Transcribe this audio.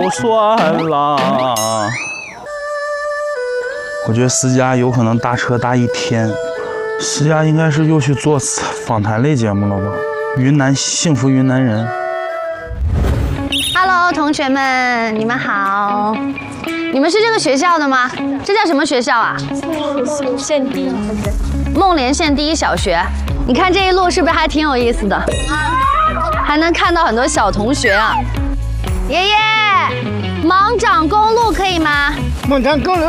算了。我觉得思佳有可能搭车搭一天。思佳应该是又去做访谈类节目了吧？幸福云南人。 Hello， 同学们，你们好。你们是这个学校的吗？这叫什么学校啊？ 县第一小学。 孟连县第一小学。你看这一路是不是还挺有意思的？还能看到很多小同学啊。爷爷，芒掌公路可以吗？ 芒掌公路。